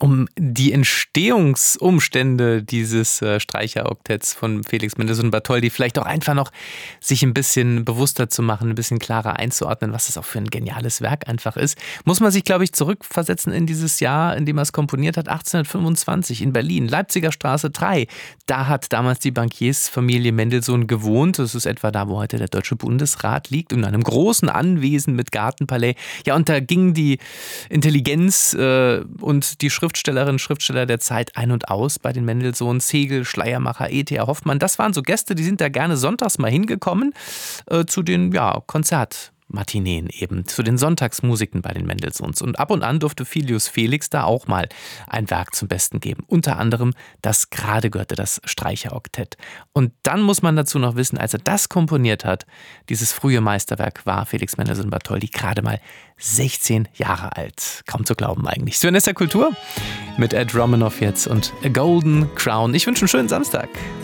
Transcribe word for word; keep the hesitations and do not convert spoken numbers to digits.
um die Entstehungsumstände dieses äh, Streicheroktetts von Felix Mendelssohn Bartholdy vielleicht auch einfach noch sich ein bisschen bewusster zu machen, ein bisschen klarer einzuordnen, was das auch für ein geniales Werk einfach ist, muss man sich, glaube ich, zurückversetzen in dieses Jahr, in dem er es komponiert hat, achtzehnhundertfünfundzwanzig in Berlin, Leipziger Straße drei. Da hat damals die Bankiersfamilie Mendelssohn gewohnt. Das ist etwa da, wo heute der Deutsche Bundesrat liegt, in einem großen Anwesen mit Gartenpalais. Ja, und da ging die Intelligenz äh, und die Schriftstellerinnen und Schriftsteller der Zeit ein und aus bei den Mendelssohns, Hegel, Schleiermacher, E T A Hoffmann. Das waren so Gäste, die sind da gerne sonntags mal hingekommen äh, zu den ja, Konzertmatineen eben, zu den Sonntagsmusiken bei den Mendelssohns. Und ab und an durfte Filius Felix da auch mal ein Werk zum Besten geben. Unter anderem das gerade gehörte, das Streicheroktett. Und dann muss man dazu noch wissen, als er das komponiert hat, dieses frühe Meisterwerk, war Felix Mendelssohn Bartholdy gerade mal sechzehn Jahre alt. Kaum zu glauben eigentlich. Syrenes der Kultur mit Ed Romanoff jetzt und A Golden Crown. Ich wünsche einen schönen Samstag.